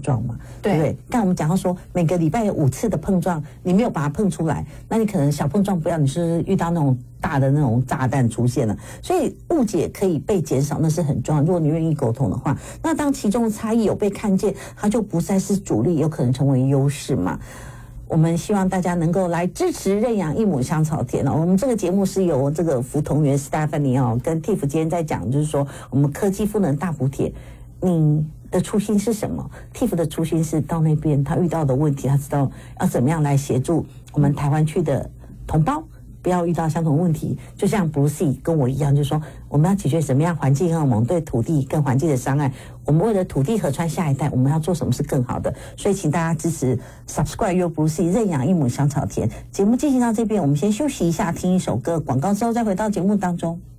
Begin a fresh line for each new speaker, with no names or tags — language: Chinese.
撞嘛，对不对？但我们讲到说每个礼拜有5次的碰撞，你没有把它碰出来，那你可能小碰撞不要，你是遇到那种大的那种炸弹出现了，所以误解可以被减少，那是很重要。如果你愿意沟通的话，那当其中的差异有被看见，它就不再是主力，有可能成为优势嘛。我们希望大家能够来支持认养一亩香草田哦。我们这个节目是由这个福同源 Stephanie 哦跟 Tiff 今天在讲，就是说我们科技赋能大补帖，你的初心是什么 ？Tiff 的初心是到那边他遇到的问题，他知道要怎么样来协助我们台湾区的同胞。不要遇到相同问题，就像 Bruce 跟我一样，就是说我们要解决什么样环境荷尔蒙对土地跟环境的伤害。我们为了土地河川下一代，我们要做什么是更好的？所以请大家支持 Subscribe Your Bruce 认养一亩香草田。节目进行到这边，我们先休息一下，听一首歌，广告之后再回到节目当中。